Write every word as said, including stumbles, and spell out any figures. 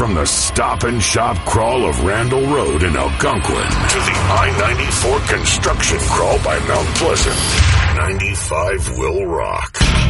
From the stop and shop crawl of Randall Road in Algonquin to the I ninety-four construction crawl by Mount Pleasant, ninety-five will rock.